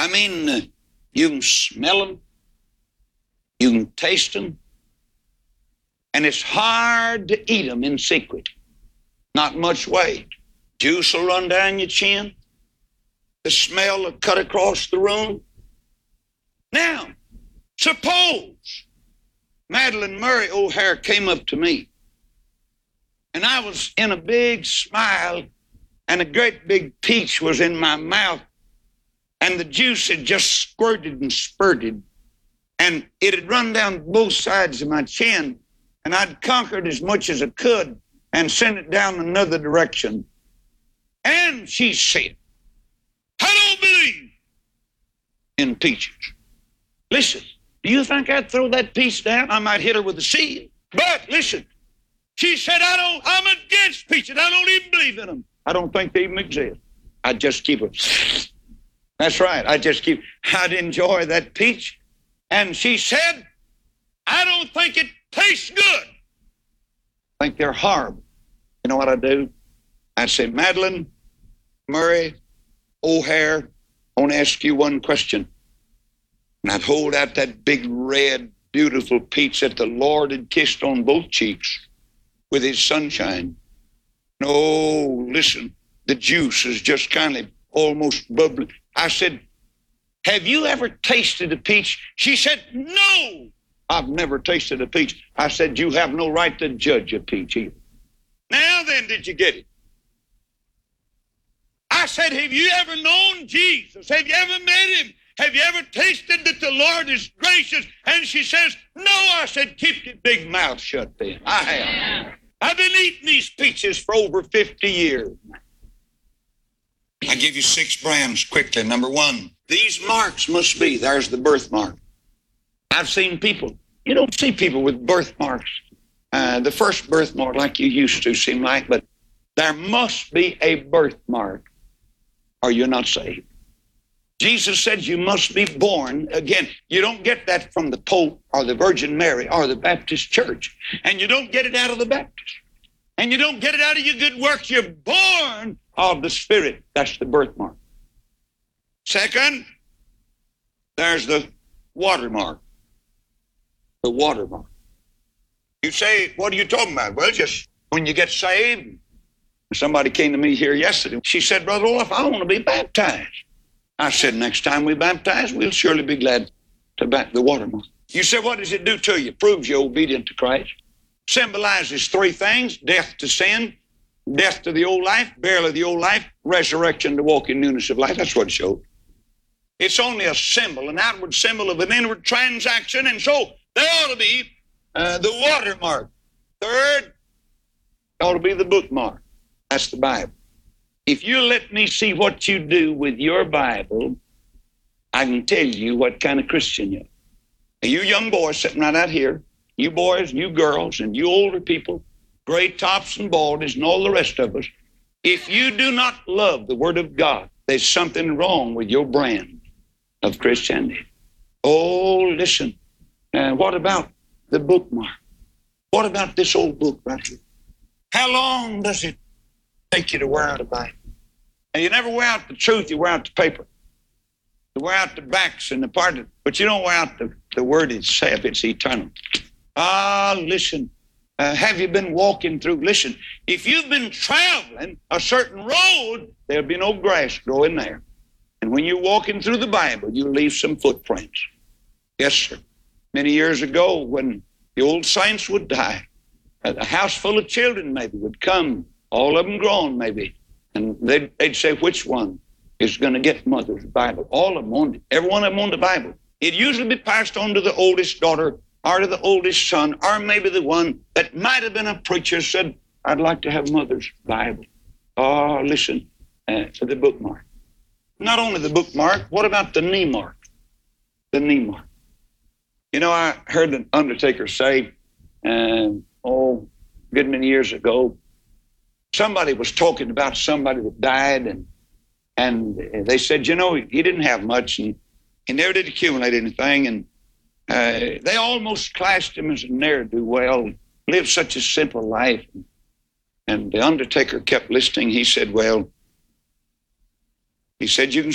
I mean, you can smell them, you can taste them, and it's hard to eat them in secret. Not much weight. Juice will run down your chin. The smell will cut across the room. Now, suppose Madalyn Murray O'Hare came up to me, and I was in a big smile, and a great big peach was in my mouth, and the juice had just squirted and spurted, and it had run down both sides of my chin, and I'd conquered as much as I could and sent it down another direction. And she said, I don't believe in peaches. Listen, do you think I'd throw that peach down? I might hit her with a seed. But listen, she said, I'm against peaches. I don't even believe in them. I don't think they even exist. I'd just keep it. That's right. I'd enjoy that peach. And she said, I don't think it tastes good. I think they're horrible. You know what I do? I'd say, Madalyn Murray O'Hare, I want to ask you one question. And I'd hold out that big, red, beautiful peach that the Lord had kissed on both cheeks with his sunshine. No, listen, the juice is just kind of almost bubbling. I said, have you ever tasted a peach? She said, no, I've never tasted a peach. I said, you have no right to judge a peach either. Now then, did you get it? I said, have you ever known Jesus? Have you ever met him? Have you ever tasted that the Lord is gracious? And she says, no. I said, keep your big mouth shut then. I have. I've been eating these peaches for over 50 years. I give you 6 brands quickly. Number 1, these marks must be, there's the birthmark. I've seen people, you don't see people with birthmarks. The first birthmark like you used to seem like, but there must be a birthmark or you're not saved. Jesus said you must be born again. You don't get that from the Pope or the Virgin Mary or the Baptist Church. And you don't get it out of the Baptist. And you don't get it out of your good works. You're born of the Spirit. That's the birthmark. Second, there's the watermark. The watermark. You say, what are you talking about? Well, just when you get saved. Somebody came to me here yesterday. She said, Brother Olaf, I want to be baptized. I said, next time we baptize, we'll surely be glad to back the watermark. You said, what does it do to you? Proves you're obedient to Christ. Symbolizes 3 things: death to sin, death to the old life, burial of the old life, resurrection to walk in newness of life. That's what it shows. It's only a symbol, an outward symbol of an inward transaction, and so there ought to be the watermark. Third, ought to be the bookmark. That's the Bible. If you let me see what you do with your Bible, I can tell you what kind of Christian you are. Now, you young boys sitting right out here, you boys, you girls, and you older people, gray tops and baldies and all the rest of us, if you do not love the Word of God, there's something wrong with your brand of Christianity. Oh, listen. What about the bookmark? What about this old book right here? How long does it take you to wear out a Bible? And you never wear out the truth, you wear out the paper. You wear out the backs and the part of, but you don't wear out the Word itself. It's eternal. Listen. Have you been walking through? Listen, if you've been traveling a certain road, there'll be no grass growing there. And when you're walking through the Bible, you leave some footprints. Yes, sir. Many years ago, when the old saints would die, a house full of children maybe would come, all of them grown maybe, and they'd say, which one is going to get Mother's Bible? All of them owned it. Every one of them owned the Bible. It'd usually be passed on to the oldest daughter or to the oldest son, or maybe the one that might have been a preacher said, I'd like to have Mother's Bible. Oh, listen, the bookmark. Not only the bookmark, what about the knee mark? The knee mark. You know, I heard an undertaker say, a good many years ago, somebody was talking about somebody that died, and they said, you know, he didn't have much, and he never did accumulate anything, and they almost classed him as a ne'er-do-well, lived such a simple life. And the undertaker kept listening. He said, you can